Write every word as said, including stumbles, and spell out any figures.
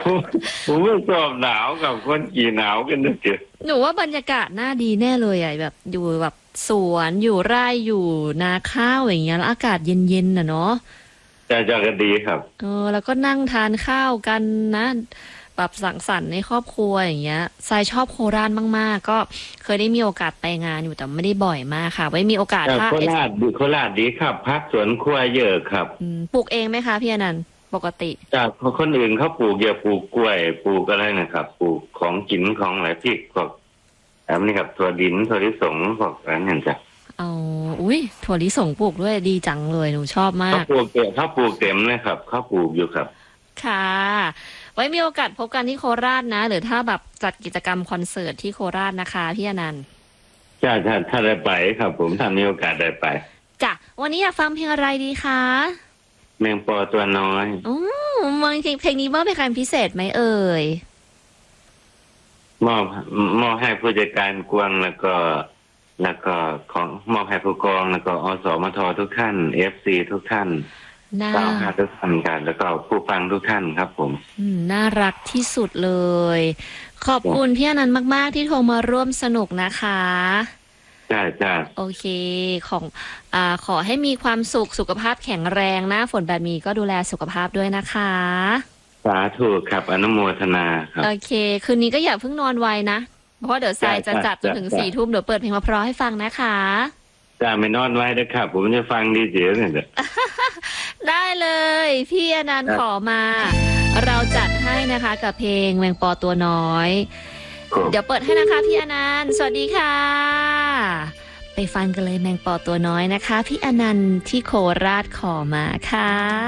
ผมผมไม่ชอบหนาวกับคนกี่หนาวกันนะเจ๊หนูว่าบรรยากาศน่าดีแน่เลยอ่ะแบบอยู่แบบสวนอยู่ไร่อยู่นาข้าวอย่างเงี้ยแล้วอากาศเย็นๆน่ะเนาะจะจะกันดีครับเออแล้วก็นั่งทานข้าวกันนะแบบสังสรรค์ในครอบครัวอย่างเงี้ยทรายชอบโคราชมากๆก็เคยได้มีโอกาสไปงานอยู่แต่ไม่ได้บ่อยมากค่ะไว้มีโอกาสแต่ถ้าโคเอสราชดีโคราชดีครับพักสวนครัวเยอะครับอืมปลูกเองไหมคะพี่อนันต์ปกติจากคนอื่นเขาปลูกเยอะปลูกกล้วยปลูกอะไรนะครับปลูกของกินของอะไรพริกพวกแบบนี้ครับถั่วดินถั่วลิสงพวกอะไรนี่จ้ะเอาอุ้ยถั่วลิสงปลูกด้วยดีจังเลยหนูชอบมาเขากปลูกเต็มเขาปลูกเต็มเลยครับเขาปลูกอยู่ครับค่ะไว้มีโอกาสพบกันที่โคราชนะหรือถ้าแบบจัดกิจกรรมคอนเสิร์ตที่โคราชนะคะพี่อนันต์ถ้าถ้าถ้าได้ไปครับผมถ้ามีโอกาสได้ไปจ้ะวันนี้อยากฟังเพลงอะไรดีคะแมงปอตัวน้อยอืมมองจริงเพลงนี้ว่าเป็นการพิเศษไหมเอ่ยมอบมอบให้ผู้จัดการกวางแล้วก็ แล้วก็ของมอบให้ผู้กองแล้วก็อสมททุกท่านเอฟซีทุกท่านน่าก้าวหาทุกท่านกันแล้วก็ผู้ฟังทุกท่านครับผมอืมน่ารักที่สุดเลย ขอบคุณพี่อนันต์มากๆที่โทรมาร่วมสนุกนะคะใช่ใช่โอเคของอ่าขอให้มีความสุขสุขภาพแข็งแรงนะฝนแบบนี้ก็ดูแลสุขภาพด้วยนะคะสาธุครับอนุโมทนาครับโอเคคืนนี้ก็อย่าเพิ่งนอนไวนะเพราะเดี๋ยวทรายจะจัดจนถึงสี่ทุ่มเดี๋ยวเปิดเพลงมาเพราะให้ฟังนะคะจะไม่นอนไว้นะครับผมจะฟังดีเสียเนี่ยได้เลยพี่อนันต์ขอมาเราจัดให้นะคะกับเพลงแมงปอตัวน้อยเดี๋ยวเปิดให้นะคะพี่อนันต์สวัสดีค่ะไปฟังกันเลยแมงปอตัวน้อยนะคะพี่อนันต์ที่โคราชขอมาค่ะ